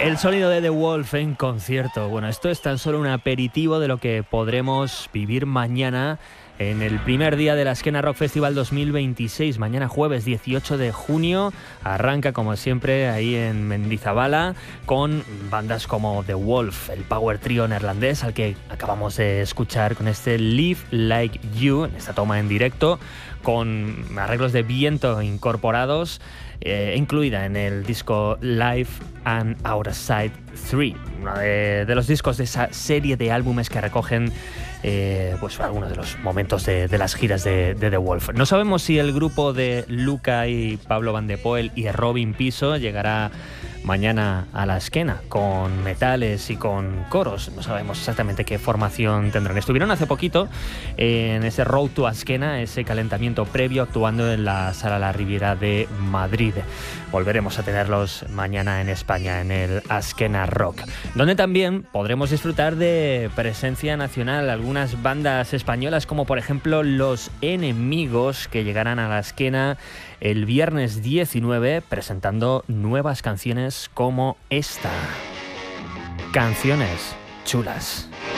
El sonido de The Wolf en concierto. Bueno, esto es tan solo un aperitivo de lo que podremos vivir mañana en el primer día de la Askena Rock Festival 2026. Mañana jueves 18 de junio arranca como siempre ahí en Mendizabala con bandas como The Wolf, el power trio neerlandés al que acabamos de escuchar con este Live Like You, en esta toma en directo con arreglos de viento incorporados, incluida en el disco Live and Outside 3, uno de los discos de esa serie de álbumes que recogen pues algunos de los momentos de las giras de The Wolf. No sabemos si el grupo de Luca y Pablo Van de Poel y Robin Piso llegará mañana a la Askena con metales y con coros. No sabemos exactamente qué formación tendrán. Estuvieron hace poquito en ese Road to Askena, ese calentamiento previo, actuando en la Sala La Riviera de Madrid. Volveremos a tenerlos mañana en España, en el Askena Rock, donde también podremos disfrutar de presencia nacional. Algunas bandas españolas, como por ejemplo Los Enemigos, que llegarán a la Askena el viernes 19 presentando nuevas canciones como esta. Canciones chulas.